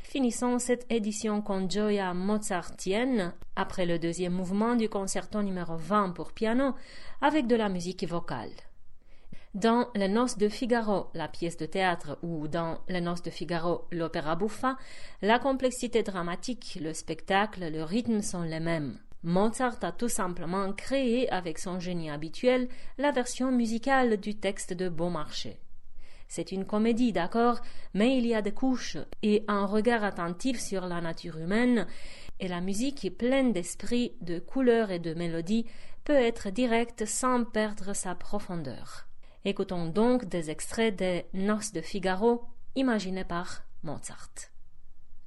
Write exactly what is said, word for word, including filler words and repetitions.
Finissons cette édition con gioia mozartienne, après le deuxième mouvement du concerto numéro vingt pour piano, avec de la musique vocale. Dans Les Noces de Figaro, la pièce de théâtre, ou dans Les Noces de Figaro, l'opéra buffa, la complexité dramatique, le spectacle, le rythme sont les mêmes. Mozart a tout simplement créé, avec son génie habituel, la version musicale du texte de Beaumarchais. C'est une comédie, d'accord, mais il y a des couches et un regard attentif sur la nature humaine, et la musique est pleine d'esprit, de couleurs et de mélodies peut être directe sans perdre sa profondeur. Écoutons donc des extraits des Noces de Figaro, imaginés par Mozart.